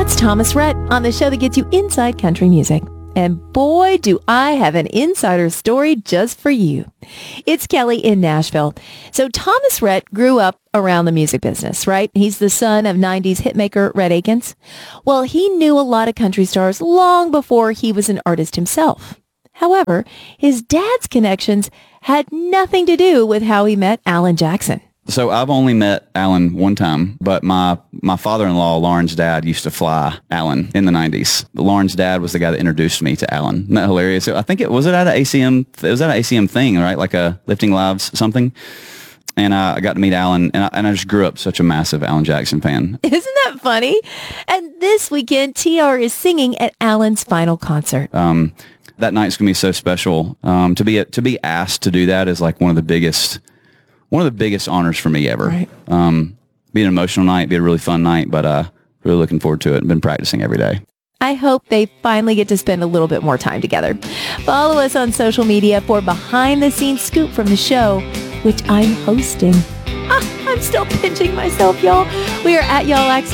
It's Thomas Rhett on the show that gets you inside country music. And boy, do I have an insider story just for you. It's Kelly in Nashville. So Thomas Rhett grew up around the music business, right? He's the son of 90s hitmaker Rhett Akins. Well, he knew a lot of country stars long before he was an artist himself. However, his dad's connections had nothing to do with how he met Alan Jackson. So I've only met Alan one time, but my father-in-law, Lauren's dad, used to fly Alan in the 90s. Lauren's dad was the guy that introduced me to Alan. Isn't that hilarious? So I think it was at an ACM. It was at an ACM thing, right? Like a Lifting Lives something. And I got to meet Alan, and I just grew up such a massive Alan Jackson fan. Isn't that funny? And this weekend, TR is singing at Alan's final concert. That night's gonna be so special. To be asked to do that is like one of the biggest honors for me ever. Right. Be an emotional night, be a really fun night, but really looking forward to it. Been practicing every day. I hope they finally get to spend a little bit more time together. Follow us on social media for behind-the-scenes scoop from the show, which I'm hosting. I'm still pinching myself, y'all. We are at Y'all